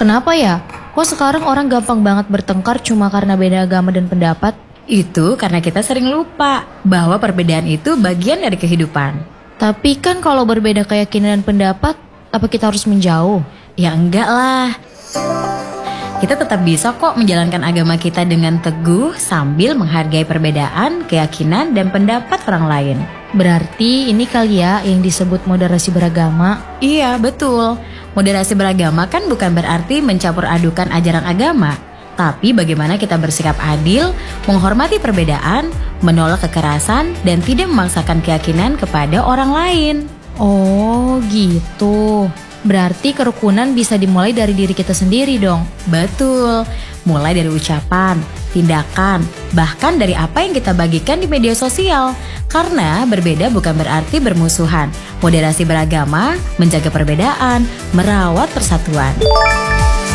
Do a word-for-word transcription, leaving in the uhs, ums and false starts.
Kenapa ya? Kok sekarang orang gampang banget bertengkar cuma karena beda agama dan pendapat? Itu karena kita sering lupa bahwa perbedaan itu bagian dari kehidupan. Tapi kan kalau berbeda keyakinan dan pendapat, apa kita harus menjauh? Ya enggak lah. Kita tetap bisa kok menjalankan agama kita dengan teguh sambil menghargai perbedaan, keyakinan, dan pendapat orang lain. Berarti ini kali ya yang disebut moderasi beragama? Iya, betul. Moderasi beragama kan bukan berarti mencampur adukan ajaran agama, tapi bagaimana kita bersikap adil, menghormati perbedaan, menolak kekerasan, dan tidak memaksakan keyakinan kepada orang lain. Oh gitu. Berarti kerukunan bisa dimulai dari diri kita sendiri dong. Betul, mulai dari ucapan, tindakan, bahkan dari apa yang kita bagikan di media sosial. Karena berbeda bukan berarti bermusuhan. Moderasi beragama, menjaga perbedaan, merawat persatuan.